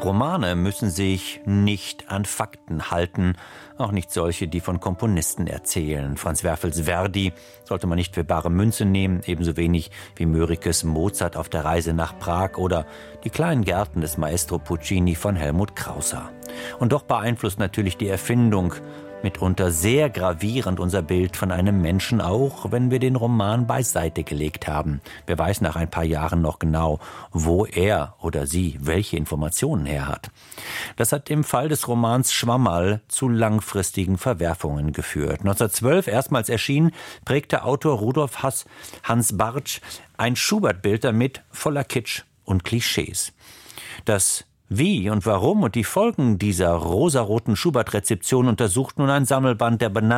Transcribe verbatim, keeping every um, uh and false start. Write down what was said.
Romane müssen sich nicht an Fakten halten, auch nicht solche, die von Komponisten erzählen. Franz Werfels Verdi sollte man nicht für bare Münze nehmen, ebenso wenig wie Mörikes Mozart auf der Reise nach Prag oder die kleinen Gärten des Maestro Puccini von Helmut Krauser. Und doch beeinflusst natürlich die Erfindung mitunter sehr gravierend unser Bild von einem Menschen, auch wenn wir den Roman beiseite gelegt haben. Wer weiß nach ein paar Jahren noch genau, wo er oder sie welche Informationen her hat. Das hat im Fall des Romans Schwammerl zu langfristigen Verwerfungen geführt. neunzehnhundertzwölf erstmals erschienen, prägte Autor Rudolf Hass, Hans Bartsch ein Schubert-Bild damit voller Kitsch und Klischees. Das Wie und warum und die Folgen dieser rosaroten Schubert-Rezeption untersucht nun ein Sammelband der benannten